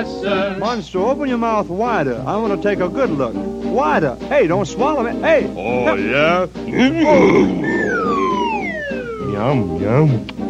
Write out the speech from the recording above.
Yes, sir. Monster, open your mouth wider. I want to take a good look. Wider. Hey, don't swallow me. Hey. Oh, yeah? Yum, yum.